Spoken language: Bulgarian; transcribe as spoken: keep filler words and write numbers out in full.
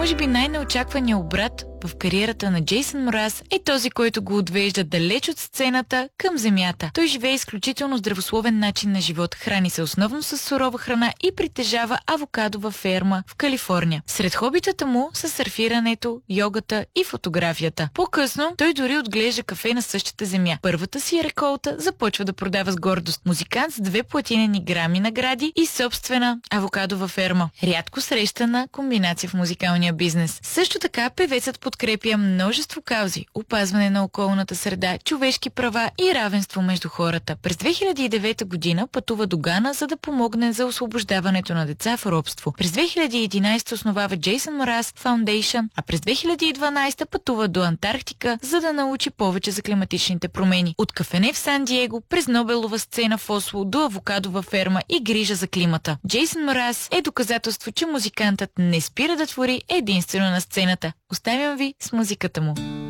Може би най-неочакваният обрат в кариерата на Джейсън Мораз е този, който го отвежда далеч от сцената към земята. Той живее изключително здравословен начин на живот, храни се основно с сурова храна и притежава авокадова ферма в Калифорния. Сред хобитата му са сърфирането, йогата и фотографията. По-късно той дори отглежда кафе на същата земя. Първата си реколта започва да продава с гордост. Музикант с две платинени грами награди и собствена авокадова ферма. Рядко срещана комбинация в музикалния бизнес. Също така певецът подкрепя множество каузи: опазване на околната среда, човешки права и равенство между хората. През две хиляди и девета година пътува до Гана, за да помогне за освобождаването на деца в робство. През две хиляди и единадесета основава Джейсън Мораз Foundation, а през две хиляди и дванадесета пътува до Антарктика, за да научи повече за климатичните промени. От кафене в Сан Диего, през Нобелова сцена в Осло до авокадова ферма и грижа за климата. Джейсън Мораз е доказателство, че музикантът не спира да твори единствено на сцената. Оставям ви с музиката му.